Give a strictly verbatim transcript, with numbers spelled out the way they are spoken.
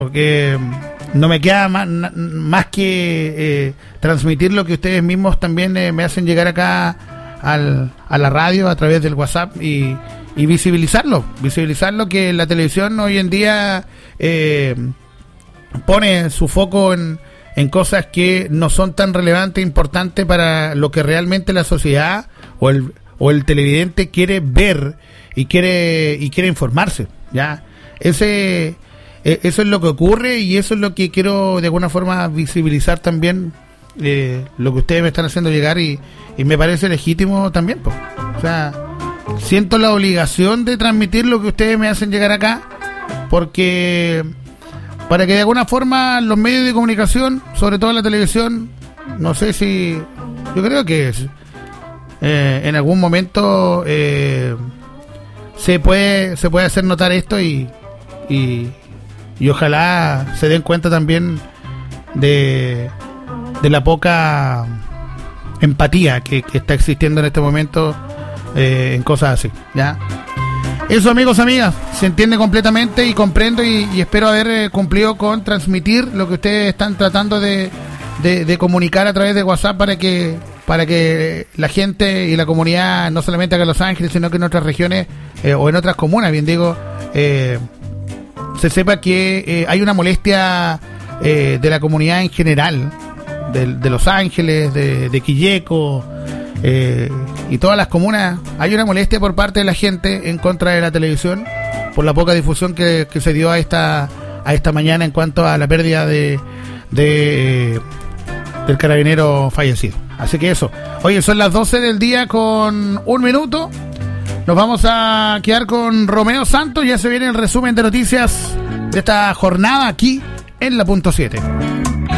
porque no me queda más, más que eh, transmitir lo que ustedes mismos también eh, me hacen llegar acá al, a la radio a través del WhatsApp y, y visibilizarlo, visibilizarlo que la televisión hoy en día eh, pone su foco en, en cosas que no son tan relevantes e importantes para lo que realmente la sociedad o el, o el televidente quiere ver y quiere y quiere informarse, ¿ya? Ese eso es lo que ocurre y eso es lo que quiero de alguna forma visibilizar también, eh, lo que ustedes me están haciendo llegar y, y me parece legítimo también, po. O sea, siento la obligación de transmitir lo que ustedes me hacen llegar acá, porque para que de alguna forma los medios de comunicación, sobre todo la televisión, no sé si, yo creo que es, eh, en algún momento eh, se puede se puede hacer notar esto y y Y ojalá se den cuenta también de, de la poca empatía que, que está existiendo en este momento eh, en cosas así, ¿ya? Eso, amigos, amigas, se entiende completamente y comprendo y, y espero haber eh, cumplido con transmitir lo que ustedes están tratando de, de, de comunicar a través de WhatsApp para que para que la gente y la comunidad, no solamente acá en Los Ángeles, sino que en otras regiones eh, o en otras comunas, bien digo, eh, se sepa que eh, hay una molestia eh, de la comunidad en general, de, de Los Ángeles, de, de Quilleco eh, y todas las comunas. Hay una molestia por parte de la gente en contra de la televisión por la poca difusión que, que se dio a esta a esta mañana en cuanto a la pérdida de, de eh, del carabinero fallecido. Así que eso. Oye, son las doce del día con un minuto. Nos vamos a quedar con Romeo Santos. Ya se viene el resumen de noticias de esta jornada aquí en la punto siete.